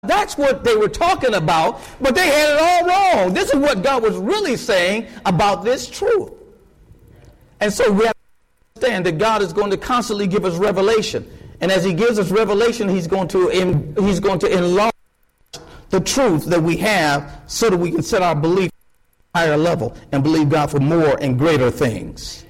That's what they were talking about, but they had it all wrong. This is what God was really saying about this truth. And so we have to understand that God is going to constantly give us revelation. And as he gives us revelation, he's going to enlarge the truth that we have so that we can set our belief at a higher level and believe God for more and greater things.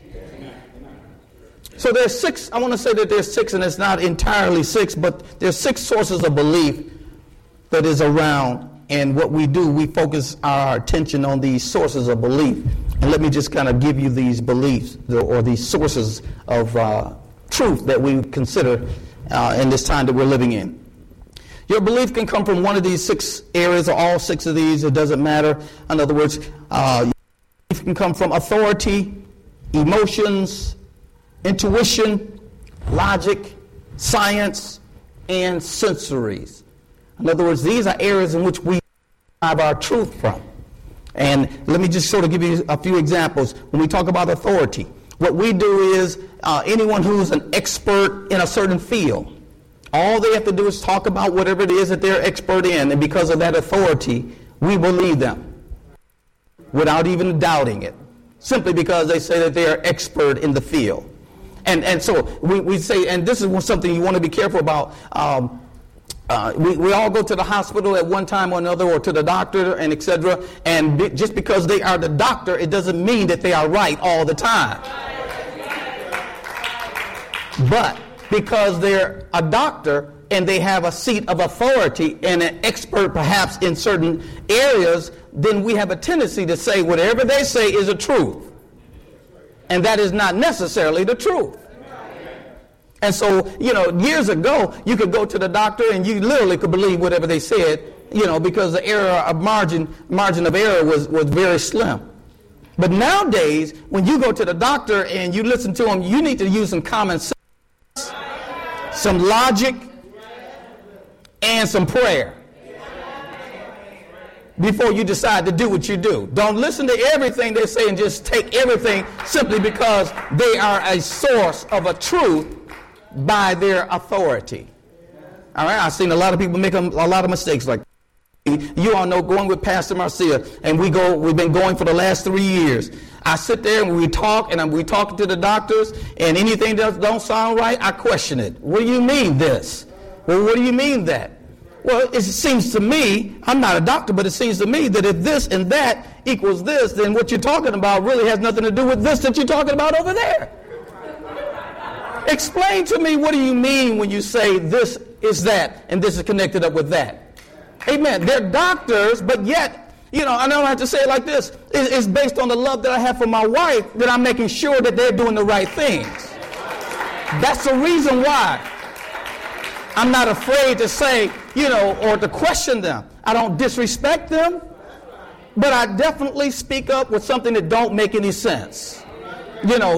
So there's 6, I want to say that there's 6, and it's not entirely 6, but there's 6 sources of belief that is around, and what we do, we focus our attention on these sources of belief. And let me just kind of give you these beliefs or these sources of truth that we consider in this time that we're living in. Your belief can come from one of these 6 areas or all 6 of these. It doesn't matter. In other words, your belief can come from authority, emotions, intuition, logic, science, and sensories. In other words, these are areas in which we derive our truth from. And let me just sort of give you a few examples. When we talk about authority, what we do is anyone who's an expert in a certain field, all they have to do is talk about whatever it is that they're expert in, and because of that authority, we believe them without even doubting it, simply because they say that they are expert in the field. And so we say, and this is something you want to be careful about. We all go to the hospital at one time or another, or to the doctor, and etc. And just because they are the doctor, it doesn't mean that they are right all the time. But because they're a doctor and they have a seat of authority and an expert perhaps in certain areas, then we have a tendency to say whatever they say is a truth. And that is not necessarily the truth. And so, years ago, you could go to the doctor and you literally could believe whatever they said, because the margin of error was very slim. But nowadays, when you go to the doctor and you listen to them, you need to use some common sense, some logic, and some prayer before you decide to do what you do. Don't listen to everything they say and just take everything simply because they are a source of a truth by their authority. All right, I've seen a lot of people make a lot of mistakes like that. You all know, going with Pastor Marcia, and we've been going for the last 3 years. I sit there and we talk, and we talking to the doctors, and anything that don't sound right, I question it. What do you mean this? Well, what do you mean that? Well, it seems to me, I'm not a doctor, but it seems to me that if this and that equals this, then what you're talking about really has nothing to do with this that you're talking about over there. Explain to me, what do you mean when you say this is that and this is connected up with that? Amen. They're doctors, but yet, I don't have to say it like this. It's based on the love that I have for my wife that I'm making sure that they're doing the right things. That's the reason why I'm not afraid to say, or to question them. I don't disrespect them, but I definitely speak up with something that don't make any sense.